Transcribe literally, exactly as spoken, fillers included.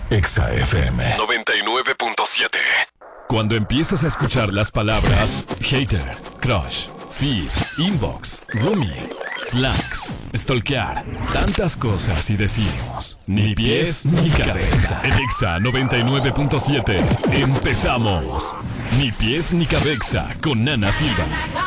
Exa F M noventa y nueve punto siete. Cuando empiezas a escuchar las palabras hater, crush, feed, inbox, roomie, slacks, stalkear, tantas cosas y decimos ni pies ni cabeza. En Exa noventa y nueve punto siete empezamos. Ni pies ni cabeza con Nana Silva.